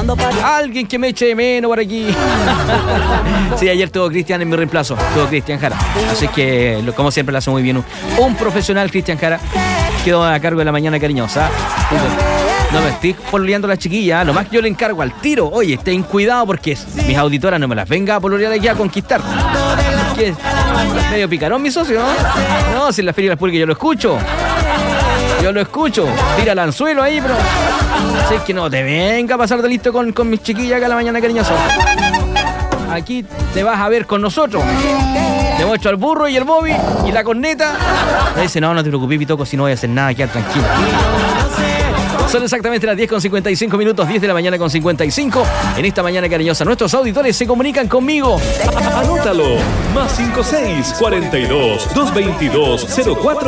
Alguien que me eche de menos por aquí. Sí, ayer tuvo Cristian en mi reemplazo. Tuvo Cristian Jara. Así que, como siempre, lo hace muy bien. Un profesional, Cristian Jara, quedó a cargo de la mañana cariñosa. No me estoy pololeando a la chiquilla. Lo más que yo le encargo al tiro. Oye, ten cuidado porque mis auditoras no me las venga a pololear aquí a conquistar. ¿Qué? Medio picarón mi socio, ¿no? No, si en la Feria de las Públicas yo lo escucho. Tira el anzuelo ahí, pero... Así que no te venga a pasar de listo con mis chiquillas acá a la mañana cariñosa. Aquí te vas a ver con nosotros. Te muestro al burro y el Bobby y la corneta. Me dice, no te preocupes, Pitoco, si no voy a hacer nada, quédate tranquilo. Son exactamente las 10:55, 10 de la mañana con 55. En esta mañana cariñosa, nuestros auditores se comunican conmigo. Anótalo, +56 42 222 04